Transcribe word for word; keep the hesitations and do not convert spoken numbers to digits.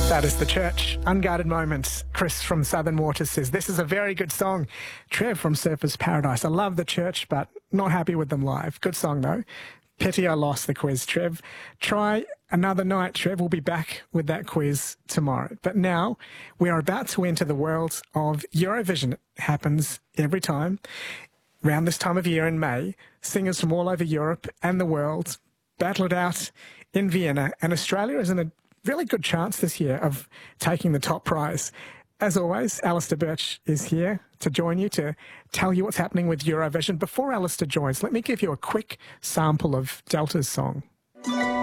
That is The Church. Unguarded Moments. Chris from Southern Waters says, this is a very good song. Trev from Surfers Paradise. I love The Church, but not happy with them live. Good song, though. Pity I lost the quiz, Trev. Try another night, Trev. We'll be back with that quiz tomorrow. But now we are about to enter the world of Eurovision. It happens every time. Around this time of year in May, singers from all over Europe and the world battle it out in Vienna. And Australia is in a really good chance this year of taking the top prize. As always, Alistair Birch is here to join you to tell you what's happening with Eurovision. Before Alistair joins, let me give you a quick sample of Delta's song.